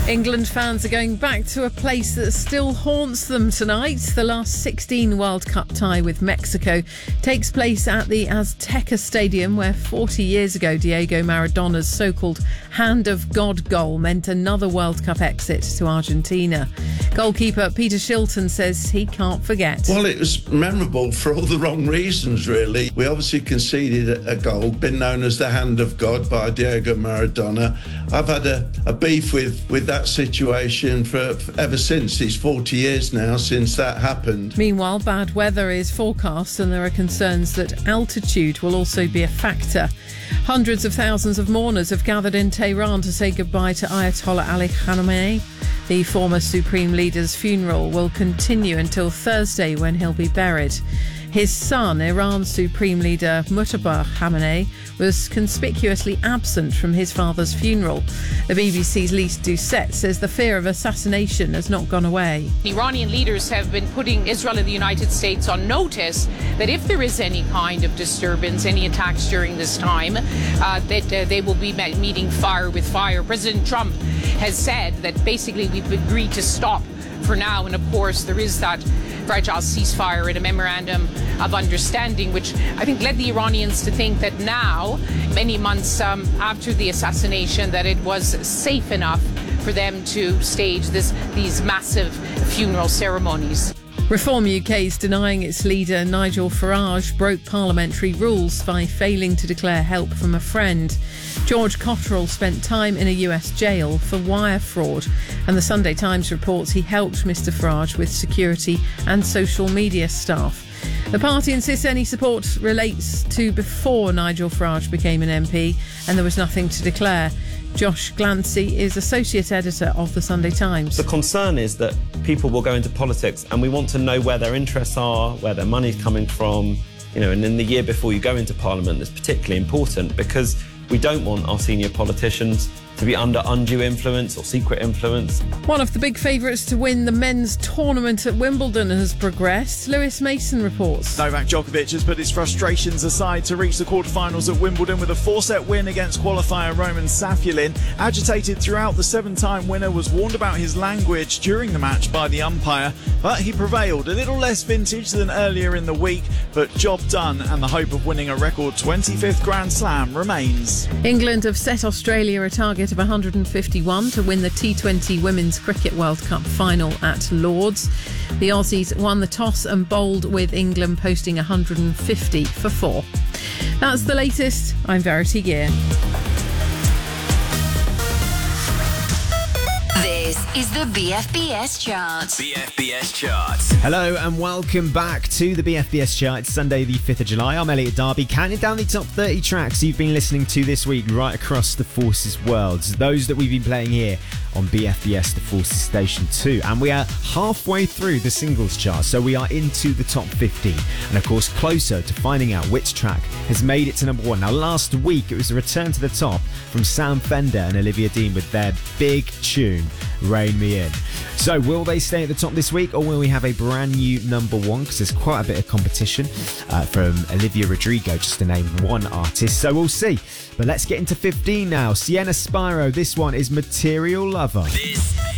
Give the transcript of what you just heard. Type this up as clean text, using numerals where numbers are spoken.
England fans are going back to a place that still haunts them tonight. The last 16 World Cup tie with Mexico takes place at the Azteca Stadium, where 40 years ago Diego Maradona's so-called Hand of God goal meant another World Cup exit to Argentina. Goalkeeper Peter Shilton says he can't forget. Well, it was memorable for all the wrong reasons, really. We obviously conceded a goal, been known as the Hand of God by Diego Maradona. I've had a beef with that situation for ever since. It's 40 years now since that happened. Meanwhile, bad weather is forecast and there are concerns that altitude will also be a factor. Hundreds of thousands of mourners have gathered in Tehran to say goodbye to Ayatollah Ali Khamenei. The former Supreme Leader's funeral will continue until Thursday, when he'll be buried. His son, Iran's Supreme Leader Mujtaba Khamenei, was conspicuously absent from his father's funeral. The BBC's Lise Doucette says the fear of assassination has not gone away. Iranian leaders have been putting Israel and the United States on notice that if there is any kind of disturbance, any attacks during this time, that they will be meeting fire with fire. President Trump has said that basically we've agreed to stop for now, and of course there is that fragile ceasefire and a memorandum of understanding, which I think led the Iranians to think that now, many months after the assassination, that it was safe enough for them to stage these massive funeral ceremonies. Reform UK is denying its leader Nigel Farage broke parliamentary rules by failing to declare help from a friend. George Cotterill spent time in a US jail for wire fraud, and the Sunday Times reports he helped Mr Farage with security and social media staff. The party insists any support relates to before Nigel Farage became an MP and there was nothing to declare. Josh Glancy is Associate Editor of the Sunday Times. The concern is that people will go into politics and we want to know where their interests are, where their money's coming from, and in the year before you go into Parliament, that's particularly important because we don't want our senior politicians to be under undue influence or secret influence. One of the big favourites to win the men's tournament at Wimbledon has progressed. Lewis Mason reports. Novak Djokovic has put his frustrations aside to reach the quarterfinals at Wimbledon with a 4-set win against qualifier Roman Safulin. Agitated throughout, the 7-time winner was warned about his language during the match by the umpire, but he prevailed. A little less vintage than earlier in the week, but job done, and the hope of winning a record 25th Grand Slam remains. England have set Australia a target of 151 to win the T20 Women's Cricket World Cup final at Lords. The Aussies won the toss and bowled, with England posting 150 for 4. That's the latest. I'm Verity Gear. This is the BFBS Charts. BFBS Charts. Hello and welcome back to the BFBS Charts. Sunday the 5th of July. I'm Elliot Darby, counting down the top 30 tracks you've been listening to this week right across the Forces worlds. Those that we've been playing here on BFBS, the Forces Station 2. And we are halfway through the singles chart, so we are into the top 15. And of course, closer to finding out which track has made it to number 1. Now, last week it was a return to the top from Sam Fender and Olivia Dean with their big tune, Rein Me In. So will they stay at the top this week, or will we have a brand new number 1? Because there's quite a bit of competition from Olivia Rodrigo, just to name one artist. So we'll see. But let's get into 15 now. Sienna Spyro, this one is Material Lover. This